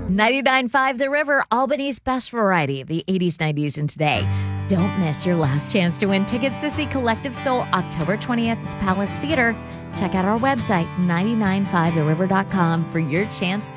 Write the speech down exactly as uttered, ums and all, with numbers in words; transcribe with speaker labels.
Speaker 1: ninety-nine point five The River, Albany's best variety of the eighties, nineties, and today. Don't miss your last chance to win tickets to see Collective Soul October twentieth at the Palace Theater. Check out our website, nine nine five the river dot com, for your chance